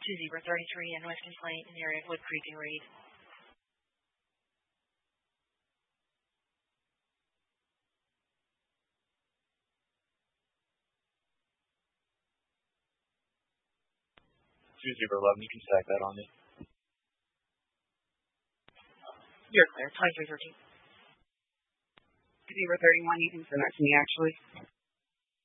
2033 and West Complaint in the area of Wood Creek and Reed. 2011, you can stack that on me. You're clear. 2313. 2031, you can send that to me actually.